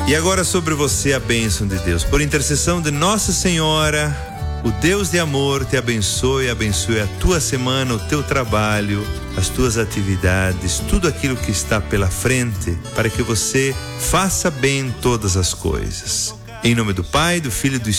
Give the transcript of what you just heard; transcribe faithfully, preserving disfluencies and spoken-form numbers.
E agora sobre você a bênção de Deus. Por intercessão de Nossa Senhora, o Deus de amor te abençoe, abençoe a tua semana, o teu trabalho, as tuas atividades, tudo aquilo que está pela frente, para que você faça bem todas as coisas. Em nome do Pai, do Filho e do